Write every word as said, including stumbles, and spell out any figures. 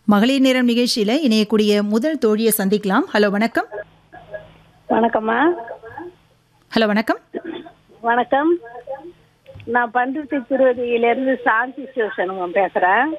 மகளிர் நேரம் நிகழ்ச்சியில இணையக்கூடிய முதல் தோழியை சந்திக்கலாம். ஹலோ வணக்கம். வணக்கம்மா. ஹலோ வணக்கம். வணக்கம். நான் பண்ருட்டி திருவதியிலிருந்து சாந்தி சிவசண்முகம் பேசுறேன்.